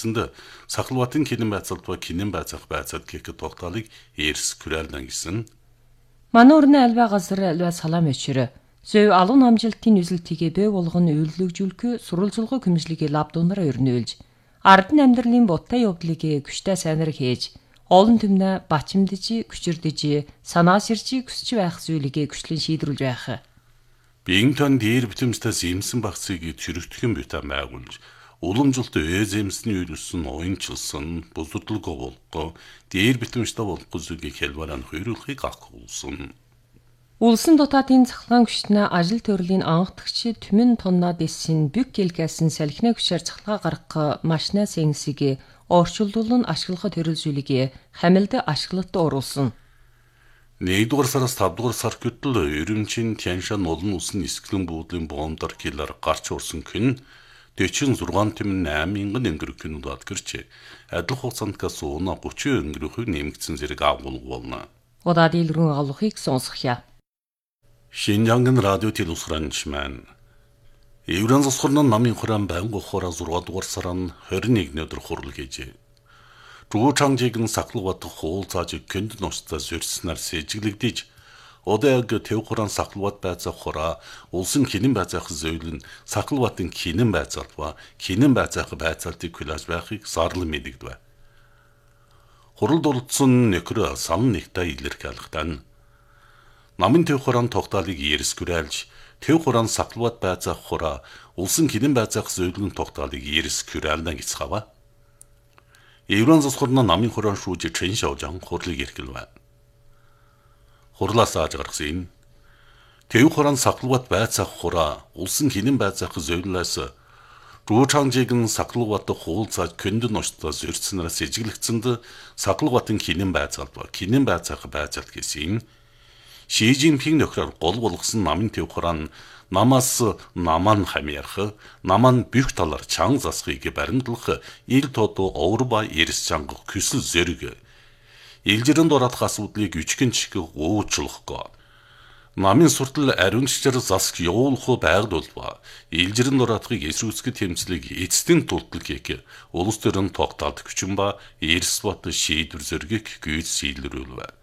ажиглагдсанд Сахалбаатарын кино байцаалт ба кино байцаах байцаалт гэх тогтоолыг эрс күрээлнэ гэсэн. Манай өрнө альва газар альва салам өчрө. Зөв алуун амжилтын үзэлтийгээ бай болгон үйлдвэрлэжүүлэх сурвалжлагын хэмжлэгийг лабдуунаараа өрнөөлж, ардын амьдралын буттай явдлыг күштэй сайнаар хийж, олон түмнэ бачимдж, күчирдэж, санаас ирж хүсч байх зүйлийг күчлэн шийдвэрлэж байх. Биеийн дээр битэмстэй зэмсэн багцыг чирэгдэхэн битэн байгуулж, уламжлалт зэмсний үйлсэн оюунчилсан, бузурдлага болгоо, дээр битэмстэй болгох зүйлийг хэлбэрэн хөрүүлэхийг агуулсан. Улсын дутаатын цахилгаан күчнээ ажил төрлийн анхдагч түмэн тонноо дэссэн бүк гэлгээсэн салхины күчээр цахилгаа гаргах машина сэнсийг орчуулуулан ашиглах төрөлжүүлгийг хамилд ашиглалт оруулсан. 1-р сараас 5-р сар гэтэл Өрөмчийн Тяншан олон улсын нисгэлэн буудлын бомдар киллер гарч урсан хүн 46 тэм 8,000 өнгөрөх кинодад гэрчээ. Адил хугацаанд сууна 30 өнгөрөхөөр нэмэгдсэн зэрэг агуулгуулна. Удаад илрүүн авлахыг сонсгоё. Шинжангийн радио телевизранчман Евран засхорны намын хураан байнга ухаараа 6-р саран 21 өдөр хурал гэжээ. Жуучангжиг Сахалбаат хуул цааж көнд ностой зөрснаар сэжиглэгдэж одаг төв хураан Сахалбаат байцаах хураа улсын кино байцаах зөвлөн Сахалбаатын кино байцаалт ба кино байцаах байцаалтыг хүлээж байхыг зарлан мэдэгдэв. Хуралд оролцсон нөхөр сан нэгтээ илэрхийлэхдээ намын төв хураан тогтоолыг эрс күрээлж төв хураан Сахалбаат байцаах хураа улсын кино байцаах зөвлөн тогтоолыг эрс күрээлнэ гэцгаава. Евран засхорны намын хураан шүүж Чэн Шаожан хурлыг эрхэлвэ. Хурлаас ааж гаргасан төв хураан Сахалбаат байцаах хураа улсын кино байцаах зөвлөлөөс Жуучангжиг Сахалбаат хуул цааж көнд ностой зөрснээр сэжиглэгдсэнд Сахалбаатын кино байцаалт ба кино байцаах байцаалт гэсэн Ши Жинпинг нөхрөөр гол болгосон намын төв хураан намаас наман хамиарх, наман бүх талаар чанга засахыг баримтлах ил тодо овр ба эрс чанга хүсэл зэрэг. Илжирэнд орох асуудлыг үчгэн чихэг уучлахгүй. Намын суртал ариунччаар засах явуулах байгдул ба илжирэнд орохыг эсрүүцгэх тэмцлийг эцэстэн тултал гэх улс төрийн тогтоолт хүчин ба эрс бат шийдвэр зэргийг гүйц шийдвэрлэв.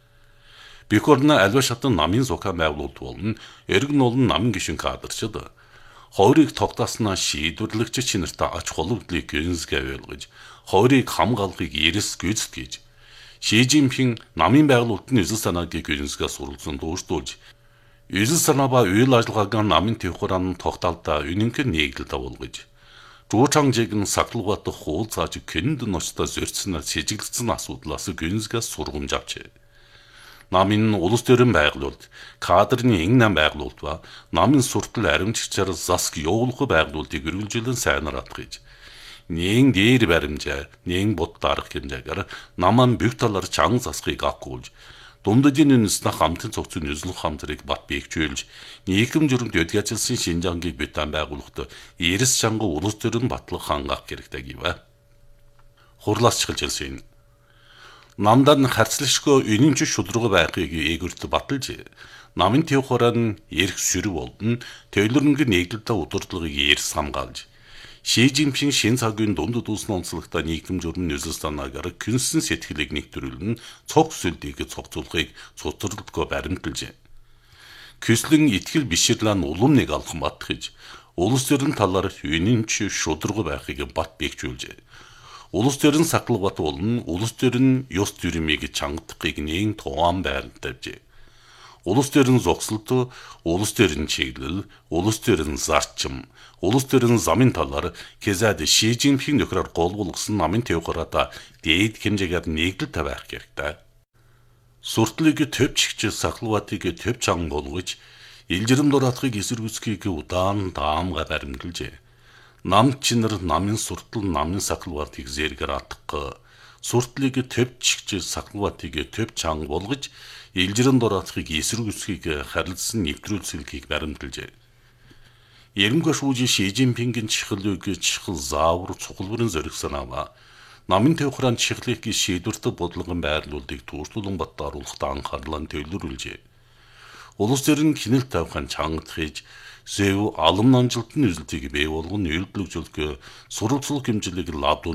Бикорна альва шатан намын зохион байгуулалт болон эргэн олон намын гишүүн кадрчид хойрыг тогтоосноо шийдвэрлэгч чинэртэ ач холбогдлыг гэнсгэ ойлгож хойрыг хамгаалахыг эрс гүйцэтгэж Ши Жинпинг намын байгуулалтын эзэл санааг гэнсгэ суралцсан дууртуулж эзэл санаа ба үйл ажиллагааг намын төв хураан тогтоолдоо үнэнхээр нийгдэлд болгож Жуучангжиг Сахалбаат хуул цааж көнд ностой зөрчснээр сэжиглэгдсэн асуудлаас гэнсгэ сургамж авчээ. Намын улс төрийн байгуулалт, кадрын энгнэн байгуулалт ба намын суртал аримчигчаар заск явуулах байгуулалтыг үргэлжлэн сайнаар атгаж, нэн дээр баримжаа, нэн бут дарах хэмжээгээр наман бүх талаар чанга засахыг агуулж, дундадын үнэснэ хамтын цогцын үзлэх хамтрыг бат биегжүүлж, нийгэм журамд өдгөжлсөн Шинжангийг битэн байгуулахад эрс чанга улс төрийн батлах хангах хэрэгтэй гэвэ. Хурлаас чиглэлсэн намдан харцлагчгүй үнэмч шудраг байхыг ээгүрт баталж намын төв хураан эрх сөрөг болон төлөрөнгө нийгдэлтэй удирдлагыг эрс хамгаалж Ши Жинпинг шин цагийн дунд дүүсний онцлогтой нийгэм журмын үзэл санаагаар күнсэн сэтгэлийг нэгтрүүлэн цог сүлдийг цогцуулахыг цуцралдгүй баримталж Küslэн итгэл биширлэн улам нэг алхан батгаж улс төрийн талаар үнэмч шудраг байхыг бат биегжүүлж улс төрийн Сахалбаат болон улс төрийн ёс төрөмийг чангадахыг нэгэн тоон байрантайж улс төрийн зогсолт, улс төрийн чиглэл, улс төрийн зарчим, улс төрийн замын талаар кезээд Ши Жинпинг нөхрөөр гол болгосон намын төв хураата дээд хэмжээгээр нэгдэлтэй байх хэрэгтэй. Суртлыг төвчгч Сахалбаатыг төв чанга болгож илжирэнд ороохыг эсэргүүцхийг удаан даамга баримталжээ. Нам чинэр намын суртал намын Сахалбаатыг зэргээр атгах, суртлыг төвчгч Сахалбаатыг төв чанга болгож илжирэнд ороохыг эсэргүүцхийг харилцсан нэвтрүүлсэлгийг баримталжээ. Ярмга шүүж Ши Жинпингийн чихлийг чихл заавар цуглбарын зориг санаава намын төв хураан чихлийг шийдвэрт бодлогон байрлуулдыг тууртулан бат оруулахад анхаарлаа төвлөрүүлжээ. Улс төрийн кинэлт тавхан чангадахж зөв алам намжилтын үзэлтийг бий болгон үйлдвэрлэж сурвалжлах хэмжээлийг лабд